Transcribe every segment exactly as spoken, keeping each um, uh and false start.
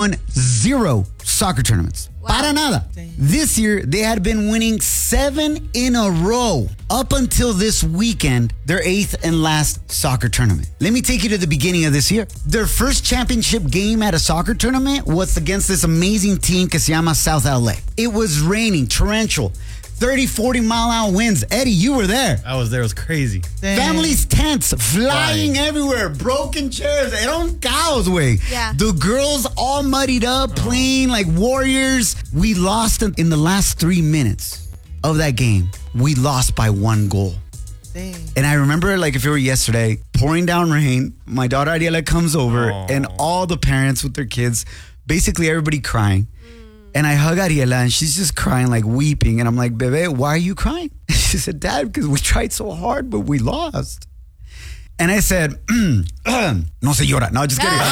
won zero soccer tournaments. Wow. Para nada. This year, they had been winning seven in a row. Up until this weekend, their eighth and last soccer tournament. Let me take you to the beginning of this year. Their first championship game at a soccer tournament was against this amazing team que se llama South L A. It was raining, torrential. thirty, forty mile hour winds. Eddie, you were there. I was there. It was crazy. Dang. Families' tents flying Flying. everywhere. Broken chairs. Era un caos, güey. Yeah. The girls all muddied up, playing like warriors. We lost in the last three minutes of that game. We lost by one goal. Dang. And I remember like if it were yesterday, pouring down rain. My daughter Ariela comes over Aww. and all the parents with their kids, basically everybody crying. And I hug Ariela and she's just crying, like weeping. And I'm like, Bebe, why are you crying? She said, Dad, because we tried so hard, but we lost. And I said, no se llora. No, just kidding.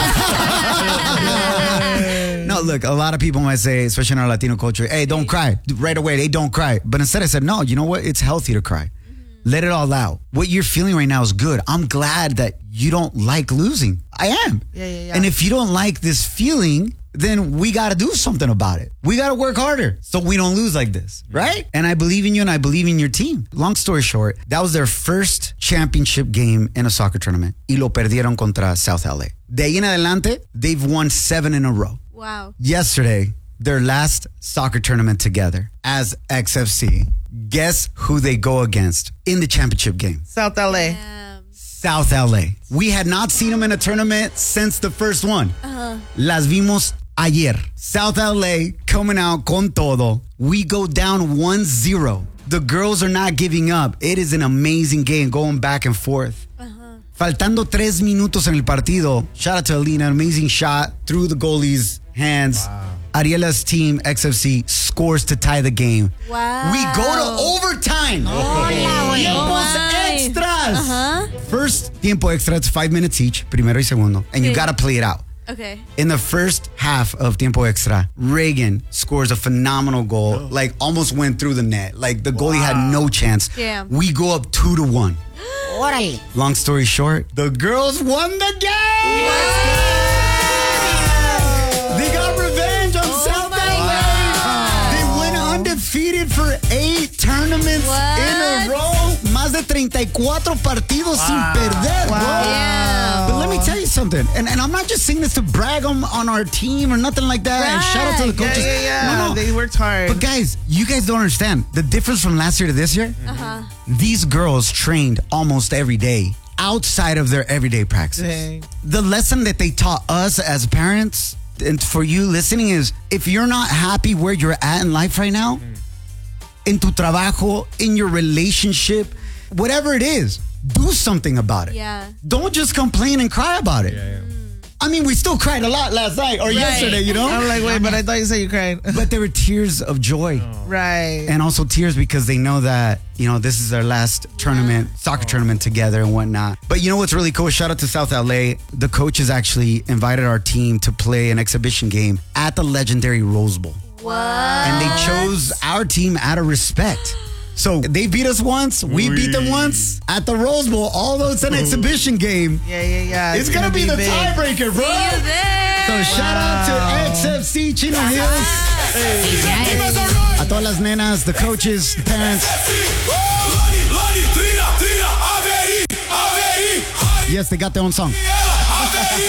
No, look, a lot of people might say, especially in our Latino culture, hey, don't cry. Right away, they don't cry. But instead I said, no, you know what? It's healthy to cry. Let it all out. What you're feeling right now is good. I'm glad that you don't like losing. I am. Yeah, yeah, yeah. And if you don't like this feeling, then we got to do something about it. We got to work harder so we don't lose like this, right? And I believe in you and I believe in your team. Long story short, that was their first championship game in a soccer tournament. Y lo perdieron contra South L A. De ahí en adelante, they've won seven in a row. Wow. Yesterday, their last soccer tournament together as X F C. Guess who they go against in the championship game? South L A. Yeah. South L A. We had not seen them in a tournament since the first one. Uh-huh. Las vimos ayer. South L A coming out con todo. We go down one zero. The girls are not giving up. It is an amazing game going back and forth. Uh-huh. Faltando tres minutos en el partido. Shout out to Alina. Amazing shot through the goalie's hands. Wow. Ariela's team, X F C, scores to tie the game. Wow. We go to overtime. Hola, Tiempos extras. Uh-huh. First tiempo extra, it's five minutes each, primero y segundo, and you Okay. got to play it out. Okay. In the first half of tiempo extra, Reagan scores a phenomenal goal, oh. like almost went through the net. Like the goalie wow. had no chance. Damn. We go up two to one. Long story short, the girls won the game. Wow. They got revenge on oh South L A. They went undefeated for eight tournaments what? in a row. Más de treinta y cuatro partidos wow. sin perder, wow. bro. Yeah. But let me tell you something, and, and I'm not just saying this to brag on, on our team or nothing like that. Right. And shout out to the coaches. Yeah, yeah, yeah. No, no. They worked hard. But guys, you guys don't understand the difference from last year to this year. Uh-huh. These girls trained almost every day outside of their everyday practice. Dang. The lesson that they taught us as parents, and for you listening, is if you're not happy where you're at in life right now, mm. in tu trabajo, in your relationship, whatever it is, do something about it. Yeah. Don't just complain and cry about it. Yeah, yeah. I mean, we still cried a lot last night or right. yesterday, you know? I'm like, wait, but I thought you said you cried. But there were tears of joy. Oh. Right. And also tears because they know that, you know, this is their last tournament, yeah. soccer oh. tournament together and whatnot. But you know what's really cool? Shout out to South L A. The coaches actually invited our team to play an exhibition game at the legendary Rose Bowl. What? And they chose our team out of respect. So they beat us once, we Wee. beat them once at the Rose Bowl. Although it's an exhibition game, yeah, yeah, yeah. It's, it's gonna, gonna be, be the big. tiebreaker, bro. See you there. So wow. shout out to X F C Chino Hills. Hey. Yes. A todas las nenas, the coaches, the parents. Yes, they got their own song.